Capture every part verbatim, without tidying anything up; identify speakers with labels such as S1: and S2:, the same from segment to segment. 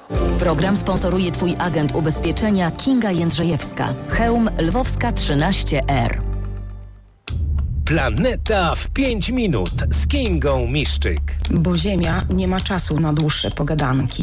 S1: Program sponsoruje Twój agent ubezpieczenia Kinga Jędrzejewska. Chełm Lwowska trzynaście R.
S2: Planeta w pięć minut z Kingą Miszczyk.
S3: Bo Ziemia nie ma czasu na dłuższe pogadanki.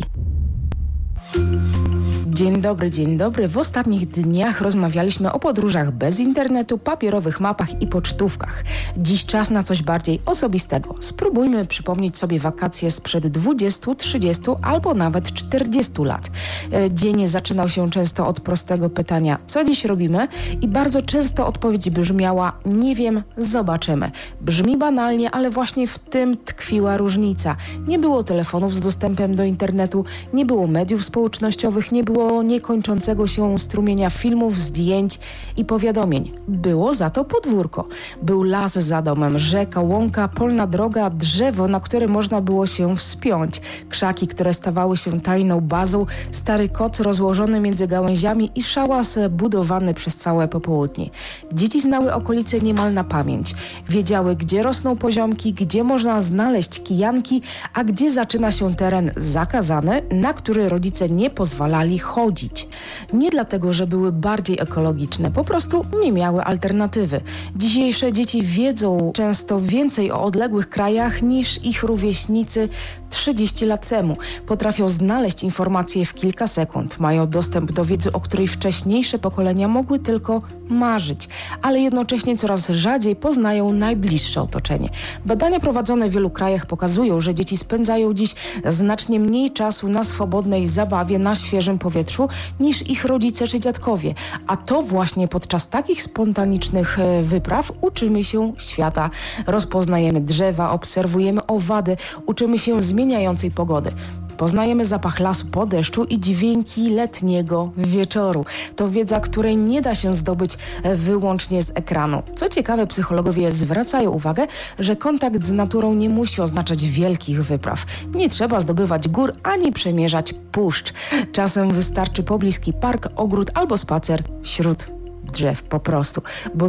S3: Dzień dobry, dzień dobry. W ostatnich dniach rozmawialiśmy o podróżach bez internetu, papierowych mapach i pocztówkach. Dziś czas na coś bardziej osobistego. Spróbujmy przypomnieć sobie wakacje sprzed dwudziestu, trzydziestu albo nawet czterdziestu lat. Dzień zaczynał się często od prostego pytania, co dziś robimy? I bardzo często odpowiedź brzmiała, nie wiem, zobaczymy. Brzmi banalnie, ale właśnie w tym tkwiła różnica. Nie było telefonów z dostępem do internetu, nie było mediów społecznościowych, nie było niekończącego się strumienia filmów, zdjęć i powiadomień. Było za to podwórko. Był las za domem, rzeka, łąka, polna droga, drzewo, na które można było się wspiąć, krzaki, które stawały się tajną bazą, stary koc rozłożony między gałęziami i szałas budowany przez całe popołudnie. Dzieci znały okolice niemal na pamięć. Wiedziały, gdzie rosną poziomki, gdzie można znaleźć kijanki, a gdzie zaczyna się teren zakazany, na który rodzice nie pozwalali chodzić. Nie dlatego, że były bardziej ekologiczne, po prostu nie miały alternatywy. Dzisiejsze dzieci wiedzą często więcej o odległych krajach niż ich rówieśnicy trzydzieści lat temu. Potrafią znaleźć informacje w kilka sekund. Mają dostęp do wiedzy, o której wcześniejsze pokolenia mogły tylko marzyć, ale jednocześnie coraz rzadziej poznają najbliższe otoczenie. Badania prowadzone w wielu krajach pokazują, że dzieci spędzają dziś znacznie mniej czasu na swobodnej zabawie, na świeżym powietrzu niż ich rodzice czy dziadkowie. A to właśnie podczas takich spontanicznych wypraw uczymy się świata. Rozpoznajemy drzewa, obserwujemy owady, uczymy się zmieniającej pogody. Poznajemy zapach lasu po deszczu i dźwięki letniego wieczoru. To wiedza, której nie da się zdobyć wyłącznie z ekranu. Co ciekawe, psychologowie zwracają uwagę, że kontakt z naturą nie musi oznaczać wielkich wypraw. Nie trzeba zdobywać gór ani przemierzać puszcz. Czasem wystarczy pobliski park, ogród albo spacer wśród drzew po prostu. Bo